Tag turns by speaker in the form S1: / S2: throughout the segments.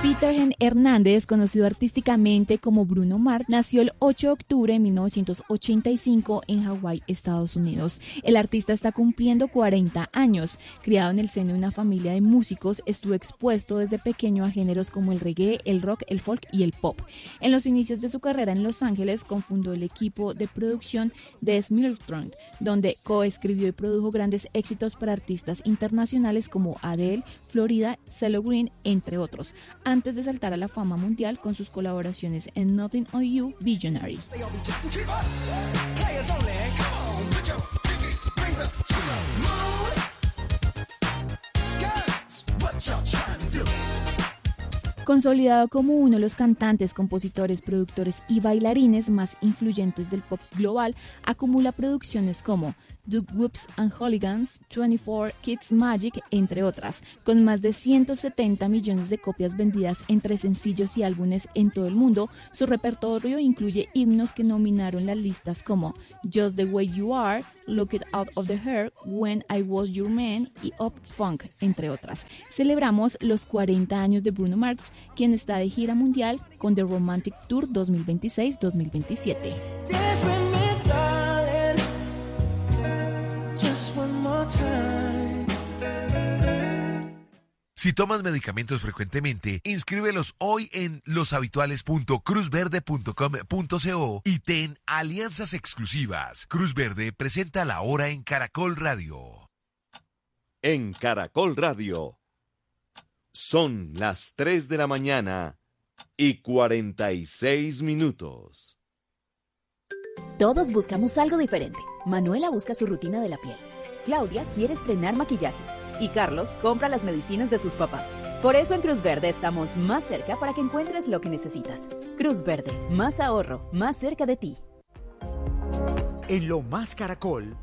S1: Peter Hernández, conocido artísticamente como Bruno Mars, nació el 8 de octubre de 1985 en Hawái, Estados Unidos. El artista está cumpliendo 40 años. Criado en el seno de una familia de músicos, estuvo expuesto desde pequeño a géneros como el reggae, el rock, el folk y el pop. En los inicios de su carrera en Los Ángeles, cofundó el equipo de producción de Smiltron, donde coescribió y produjo grandes éxitos para artistas internacionales como Adele, Florida, CeeLo Green, entre otros, antes de saltar a la fama mundial con sus colaboraciones en Nothing on You, Visionary. Consolidado como uno de los cantantes, compositores, productores y bailarines más influyentes del pop global, acumula producciones como Duke Whoops and Hooligans, 24 Kids Magic, entre otras, con más de 170 millones de copias vendidas entre sencillos y álbumes en todo el mundo. Su repertorio incluye himnos que nominaron las listas como Just the Way You Are, Look It Out of the Hair, When I Was Your Man y Up Funk, entre otras. Celebramos los 40 años de Bruno Mars, quien está de gira mundial con The Romantic Tour 2026-2027.
S2: Si tomas medicamentos frecuentemente, inscríbelos hoy en loshabituales.cruzverde.com.co y ten alianzas exclusivas. Cruz Verde presenta La Hora en Caracol Radio.
S3: En Caracol Radio son las 3 de la mañana y 46 minutos.
S4: Todos buscamos algo diferente. Manuela busca su rutina de la piel. Claudia quiere estrenar maquillaje. Y Carlos compra las medicinas de sus papás. Por eso en Cruz Verde estamos más cerca para que encuentres lo que necesitas. Cruz Verde, más ahorro, más cerca de ti.
S5: En Lo Más Caracol,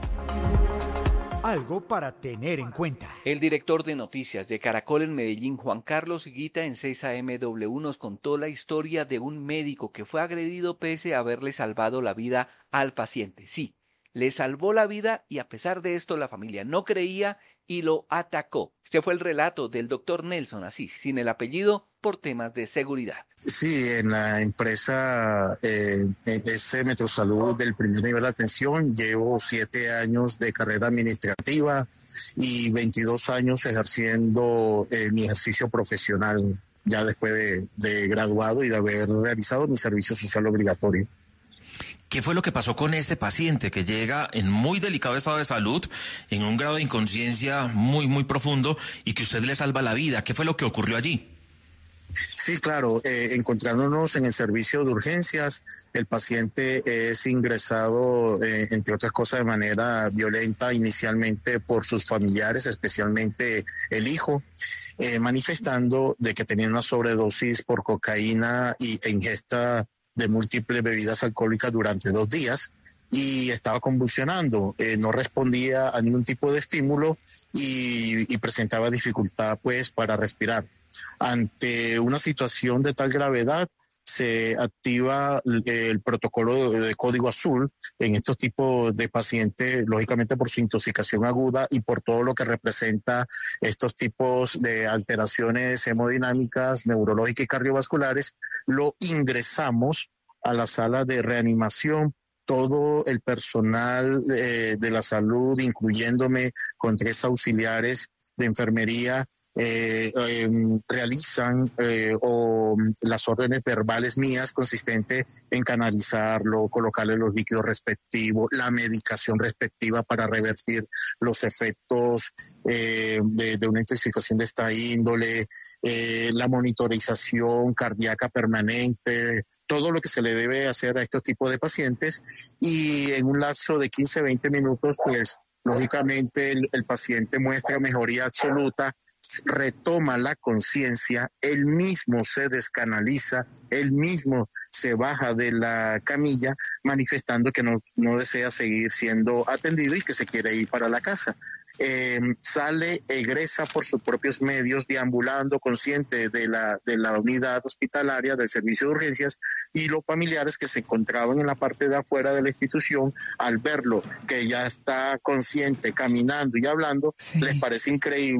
S5: algo para tener en cuenta.
S6: El director de noticias de Caracol en Medellín, Juan Carlos Higuita, en 6AMW nos contó la historia de un médico que fue agredido pese a haberle salvado la vida al paciente. Sí, le salvó la vida y a pesar de esto la familia no creía y lo atacó. Este fue el relato del doctor Nelson Asís, sin el apellido, por temas de seguridad.
S7: Sí, en la empresa Metrosalud del primer nivel de atención llevo 7 años de carrera administrativa y 22 años ejerciendo mi ejercicio profesional ya después de graduado y de haber realizado mi servicio social obligatorio.
S8: ¿Qué fue lo que pasó con este paciente que llega en muy delicado estado de salud, en un grado de inconsciencia muy, muy profundo y que usted le salva la vida? ¿Qué fue lo que ocurrió allí?
S7: Sí, claro, encontrándonos en el servicio de urgencias, el paciente es ingresado, entre otras cosas, de manera violenta inicialmente por sus familiares, especialmente el hijo, manifestando de que tenía una sobredosis por cocaína e ingesta de múltiples bebidas alcohólicas durante 2 días y estaba convulsionando, no respondía a ningún tipo de estímulo y presentaba dificultad pues para respirar. Ante una situación de tal gravedad se activa el protocolo de código azul en estos tipos de pacientes, lógicamente por su intoxicación aguda y por todo lo que representa estos tipos de alteraciones hemodinámicas, neurológicas y cardiovasculares. Lo ingresamos a la sala de reanimación. Todo el personal de la salud, incluyéndome con 3 auxiliares de enfermería, realizan las órdenes verbales mías consistentes en canalizarlo, colocarle los líquidos respectivos, la medicación respectiva para revertir los efectos de una intoxicación de esta índole, la monitorización cardíaca permanente, todo lo que se le debe hacer a estos tipos de pacientes, y en un lapso de 15-20 minutos pues lógicamente el paciente muestra mejoría absoluta, retoma la conciencia, él mismo se descanaliza, él mismo se baja de la camilla manifestando que no desea seguir siendo atendido y que se quiere ir para la casa. Sale, egresa por sus propios medios, deambulando, consciente de la unidad hospitalaria del servicio de urgencias, y los familiares que se encontraban en la parte de afuera de la institución, al verlo que ya está consciente, caminando y hablando, sí, les parece increíble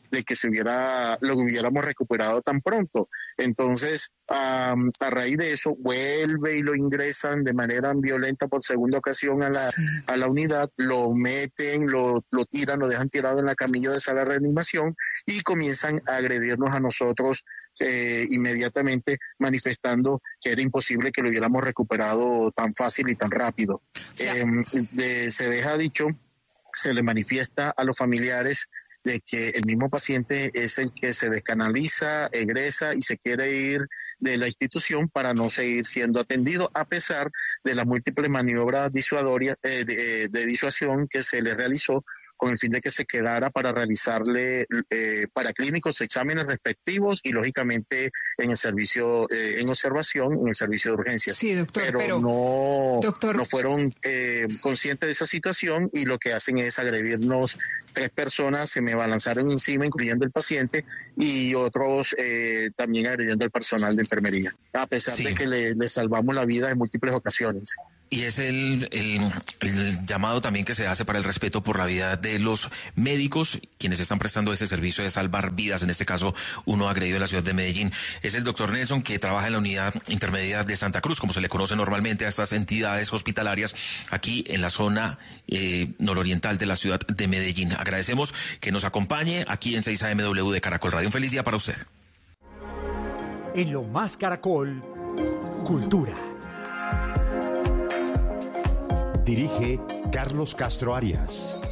S7: de que lo hubiéramos recuperado tan pronto. Entonces, a raíz de eso, vuelve y lo ingresan de manera violenta por segunda ocasión a la unidad, lo meten, lo tiran, lo dejan tirado en la camilla de sala de reanimación y comienzan a agredirnos a nosotros inmediatamente, manifestando que era imposible que lo hubiéramos recuperado tan fácil y tan rápido. Se deja dicho, se le manifiesta a los familiares de que el mismo paciente es el que se descanaliza, egresa y se quiere ir de la institución para no seguir siendo atendido, a pesar de las múltiples maniobras disuasorias de disuasión que se le realizó con el fin de que se quedara para realizarle paraclínicos, exámenes respectivos y lógicamente en el servicio, en observación, en el servicio de urgencias.
S9: Sí, doctor, pero
S7: no fueron conscientes de esa situación y lo que hacen es agredirnos. 3 personas se me balanzaron encima, incluyendo el paciente, y otros también agrediendo al personal de enfermería, a pesar de que le salvamos la vida en múltiples ocasiones.
S8: Y es el llamado también que se hace para el respeto por la vida de los médicos, quienes están prestando ese servicio de salvar vidas, en este caso uno agredido en la ciudad de Medellín. Es el doctor Nelson, que trabaja en la unidad intermedia de Santa Cruz, como se le conoce normalmente a estas entidades hospitalarias, aquí en la zona nororiental de la ciudad de Medellín. Agradecemos que nos acompañe aquí en 6AMW de Caracol Radio. Un feliz día para usted.
S5: En Lo Más Caracol, Cultura. Dirige Carlos Castro Arias.